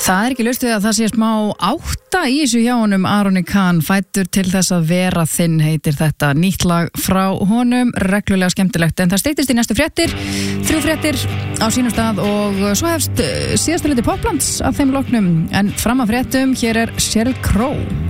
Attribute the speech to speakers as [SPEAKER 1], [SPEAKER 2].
[SPEAKER 1] Það ekki laust við að það sé smá átta í þessu hjá honum. Aroni Khan, fæddur til þess að vera þinn, heitir þetta. Nýtt lag frá honum, reglulega skemmtilegt. En það styttist í næstu fréttir, 3 fréttir á sínum stað og svo hefst síðasta hluti Poplands af þeim loknum. En fram að fréttum, hér er Sheryl Crow.